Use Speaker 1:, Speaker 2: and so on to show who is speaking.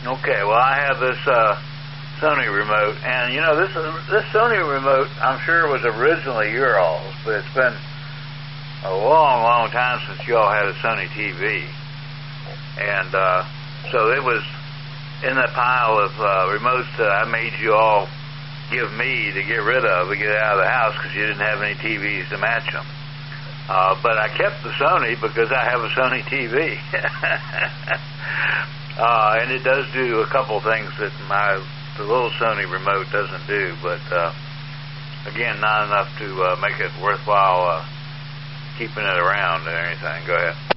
Speaker 1: Okay, well, I have this Sony remote, and you know, this Sony remote, I'm sure was originally your all's, but it's been a long, long time since you all had a Sony TV, and so it was in that pile of remotes that I made you all give me to get rid of to get out of the house because you didn't have any TVs to match them. But I kept the Sony because I have a Sony TV. And it does do a couple things that the little Sony remote doesn't do, but again, not enough to make it worthwhile keeping it around or anything. Go ahead.